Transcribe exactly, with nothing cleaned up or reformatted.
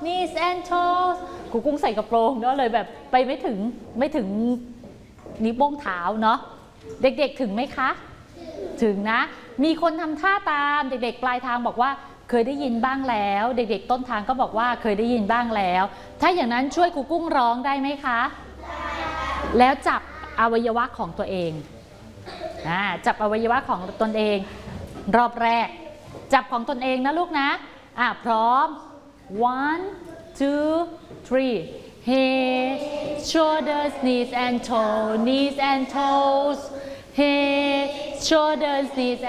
knees and toes ครูกุ้งใส่กระโปรงเนาะเลยแบบไปไม่ถึงไม่ถึงนิ้วโป้งเท้าเนาะเด็กๆถึงไหมคะถึงนะมีคนทำท่าตามเด็กๆปลายทางบอกว่าเคยได้ยินบ้างแล้วเด็กๆต้นทางก็บอกว่าเคยได้ยินบ้างแล้วถ้าอย่างนั้นช่วยครูกุ้งร้องได้ไหมคะแล้วจับอวัยวะของตัวเองอ่าจับอวัยวะของตนเองรอบแรกจับของตนเองนะลูกนะอ่าพร้อม one two three head shoulders knees and toes knees and toes head shoulders knees